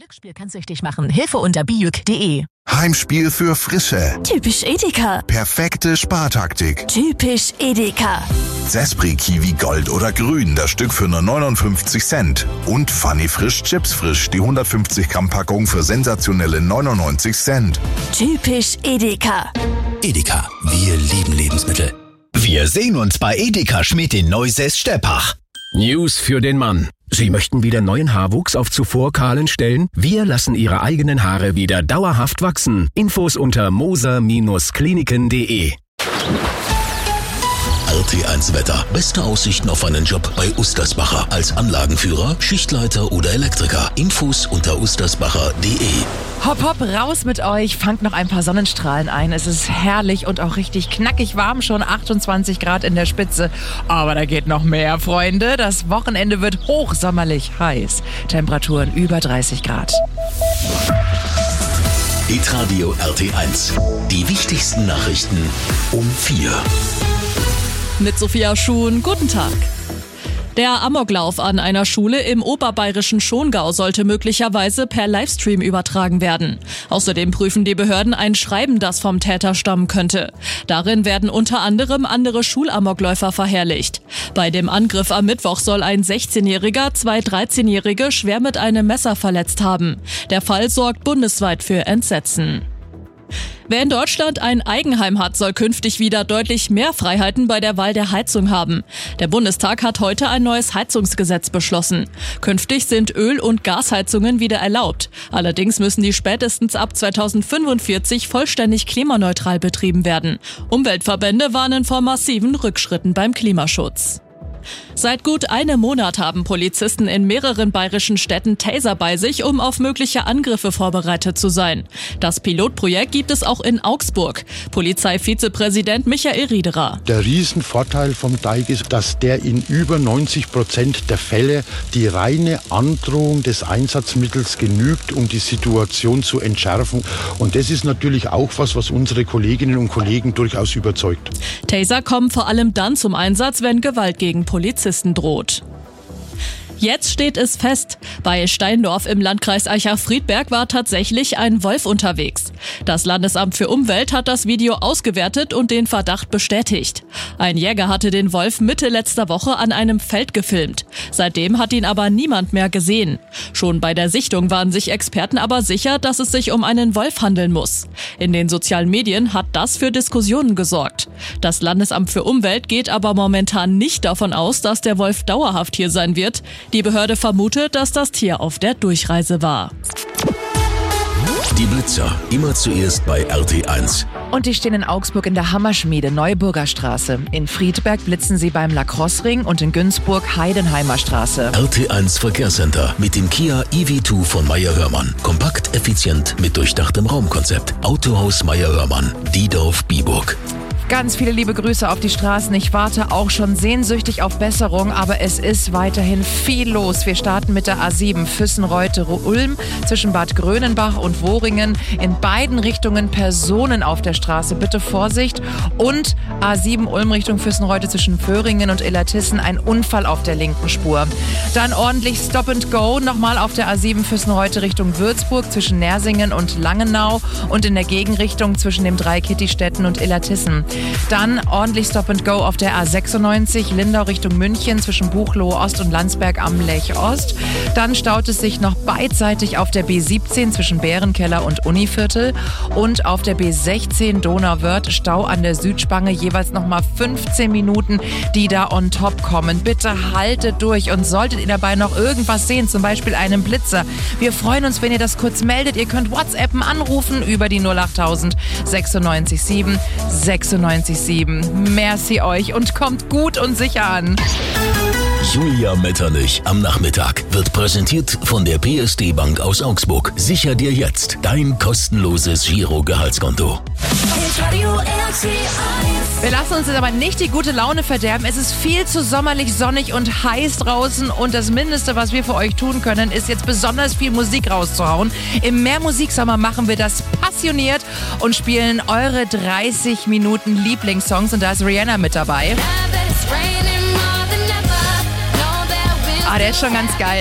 Glücksspiel kann süchtig machen. Hilfe unter biuk.de. Heimspiel für Frische. Typisch Edeka. Perfekte Spartaktik. Typisch Edeka. Zespri Kiwi Gold oder Grün, das Stück für nur 59 Cent. Und Funny Frisch Chips Frisch, die 150 Gramm Packung für sensationelle 99 Cent. Typisch Edeka. Edeka, wir lieben Lebensmittel. Wir sehen uns bei Edeka Schmidt in Neusäß-Steppach. News für den Mann. Sie möchten wieder neuen Haarwuchs auf zuvor kahlen Stellen? Wir lassen Ihre eigenen Haare wieder dauerhaft wachsen. Infos unter moser-kliniken.de. RT1 Wetter. Beste Aussichten auf einen Job bei Ustersbacher. Als Anlagenführer, Schichtleiter oder Elektriker. Infos unter ustersbacher.de. Hopp, hopp, raus mit euch. Fangt noch ein paar Sonnenstrahlen ein. Es ist herrlich und auch richtig knackig warm. Schon 28 Grad in der Spitze. Aber da geht noch mehr, Freunde. Das Wochenende wird hochsommerlich heiß. Temperaturen über 30 Grad. Hitradio RT1. Die wichtigsten Nachrichten um 4. Mit Sophia Schuhn, guten Tag. Der Amoklauf an einer Schule im oberbayerischen Schongau sollte möglicherweise per Livestream übertragen werden. Außerdem prüfen die Behörden ein Schreiben, das vom Täter stammen könnte. Darin werden unter anderem andere Schulamokläufer verherrlicht. Bei dem Angriff am Mittwoch soll ein 16-Jähriger 2 13-Jährige schwer mit einem Messer verletzt haben. Der Fall sorgt bundesweit für Entsetzen. Wer in Deutschland ein Eigenheim hat, soll künftig wieder deutlich mehr Freiheiten bei der Wahl der Heizung haben. Der Bundestag hat heute ein neues Heizungsgesetz beschlossen. Künftig sind Öl- und Gasheizungen wieder erlaubt. Allerdings müssen die spätestens ab 2045 vollständig klimaneutral betrieben werden. Umweltverbände warnen vor massiven Rückschritten beim Klimaschutz. Seit gut einem Monat haben Polizisten in mehreren bayerischen Städten Taser bei sich, um auf mögliche Angriffe vorbereitet zu sein. Das Pilotprojekt gibt es auch in Augsburg. Polizeivizepräsident Michael Riederer. Der Riesenvorteil vom Teig ist, dass der in über 90% der Fälle die reine Androhung des Einsatzmittels genügt, um die Situation zu entschärfen. Und das ist natürlich auch was unsere Kolleginnen und Kollegen durchaus überzeugt. Taser kommen vor allem dann zum Einsatz, wenn Gewalt gegen Polizisten droht. Jetzt steht es fest. Bei Steindorf im Landkreis Aicha-Friedberg war tatsächlich ein Wolf unterwegs. Das Landesamt für Umwelt hat das Video ausgewertet und den Verdacht bestätigt. Ein Jäger hatte den Wolf Mitte letzter Woche an einem Feld gefilmt. Seitdem hat ihn aber niemand mehr gesehen. Schon bei der Sichtung waren sich Experten aber sicher, dass es sich um einen Wolf handeln muss. In den sozialen Medien hat das für Diskussionen gesorgt. Das Landesamt für Umwelt geht aber momentan nicht davon aus, dass der Wolf dauerhaft hier sein wird. Die Behörde vermutet, dass das Tier auf der Durchreise war. Die Blitzer, immer zuerst bei RT1. Und die stehen in Augsburg in der Hammerschmiede, Neuburger Straße. In Friedberg blitzen sie beim Lacrosse-Ring und in Günzburg Heidenheimer Straße. RT1 Verkehrscenter mit dem Kia EV2 von Meyer-Hörmann. Kompakt, effizient, mit durchdachtem Raumkonzept. Autohaus Meyer-Hörmann, Diedorf-Biburg. Ganz viele liebe Grüße auf die Straßen. Ich warte auch schon sehnsüchtig auf Besserung, aber es ist weiterhin viel los. Wir starten mit der A7 Füssen-Reuter-Ulm zwischen Bad Grönenbach und Woringen. In beiden Richtungen Personen auf der Straße. Bitte Vorsicht. Und A7 Ulm Richtung Füssen-Reuter zwischen Föhringen und Illertissen. Ein Unfall auf der linken Spur. Dann ordentlich Stop and Go. Nochmal auf der A7 Füssen-Reuter Richtung Würzburg zwischen Nersingen und Langenau. Und in der Gegenrichtung zwischen dem Dreikittistätten und Illertissen. Dann ordentlich Stop and Go auf der A96 Lindau Richtung München zwischen Buchloe Ost und Landsberg am Lech Ost. Dann staut es sich noch beidseitig auf der B17 zwischen Bärenkeller und Univiertel und auf der B16 Donauwörth Stau an der Südspange, jeweils nochmal 15 Minuten, die da on top kommen. Bitte haltet durch und solltet ihr dabei noch irgendwas sehen, zum Beispiel einen Blitzer. Wir freuen uns, wenn ihr das kurz meldet. Ihr könnt WhatsAppen anrufen über die 08000 96 7 96 7. Merci euch und kommt gut und sicher an. Julia Metternich am Nachmittag wird präsentiert von der PSD Bank aus Augsburg. Sicher dir jetzt dein kostenloses Giro-Gehaltskonto. Wir lassen uns jetzt aber nicht die gute Laune verderben. Es ist viel zu sommerlich, sonnig und heiß draußen und das Mindeste, was wir für euch tun können, ist jetzt besonders viel Musik rauszuhauen. Im Mehr Musiksommer machen wir das passioniert und spielen eure 30 Minuten Lieblingssongs und da ist Rihanna mit dabei. Der ist schon ganz geil.